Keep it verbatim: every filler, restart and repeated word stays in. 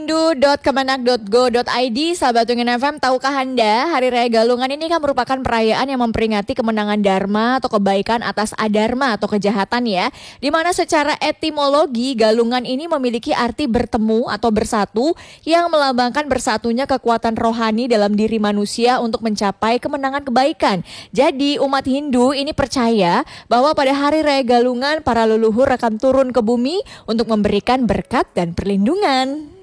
Hindu dot kemenak dot go dot i d, sahabat Wingin F M, tahukah Anda Hari Raya Galungan ini kan merupakan perayaan yang memperingati kemenangan Dharma atau kebaikan atas adharma atau kejahatan ya. Dimana secara etimologi Galungan ini memiliki arti bertemu atau bersatu yang melambangkan bersatunya kekuatan rohani dalam diri manusia untuk mencapai kemenangan kebaikan. Jadi umat Hindu ini percaya bahwa pada Hari Raya Galungan para leluhur akan turun ke bumi untuk memberikan berkat dan perlindungan.